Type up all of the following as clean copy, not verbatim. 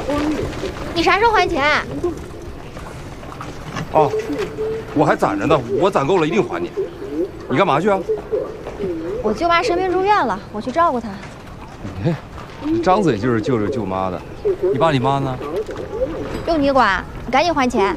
你啥时候还钱？ 哦，我还攒着呢，我攒够了一定还你。你干嘛去啊？ 我舅妈生病住院了，我去照顾她。 你张嘴就是救着舅妈的，你爸你妈呢？ 用你管，你赶紧还钱。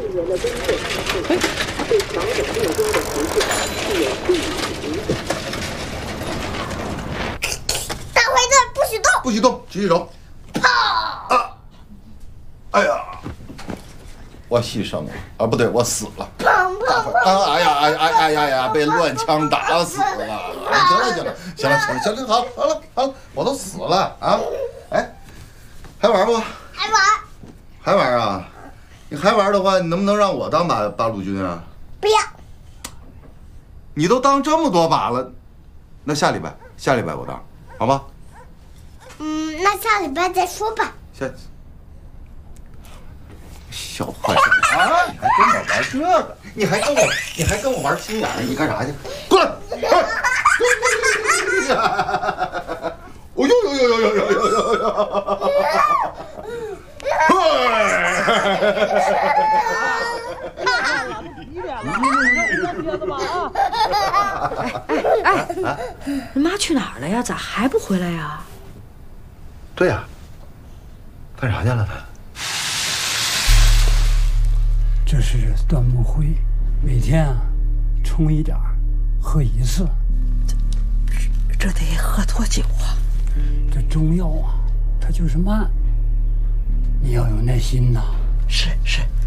大坏蛋，不许动！ 不许动，举起手。啪！啊！哎呀，我牺牲了啊，不对，我死了。啊！哎呀，被乱枪打死了。行了，好了，我都死了啊！哎，还玩不？还玩啊？你还玩的话，你能不能让我当八路军啊？ 不要。 你都当这么多把了，那下礼拜我当，好吗？ 那下礼拜再说吧。 小坏蛋啊！你还跟我玩这个？你还跟我玩心眼？你干啥去？滚！哦呦！ 你妈去哪儿了呀？咋还不回来呀？ 对呀，干啥去了她？ 这是端木会，每天冲一点，喝一次。 这得喝多久啊？ 这中药啊，它就是慢，你要有耐心呐。 是。